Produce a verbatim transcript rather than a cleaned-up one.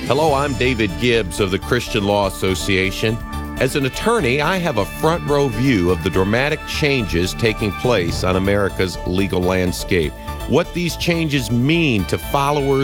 Hello, I'm David Gibbs of the Christian Law Association. As an attorney, I have a front row view of the dramatic changes taking place on America's legal landscape. What these changes mean to followers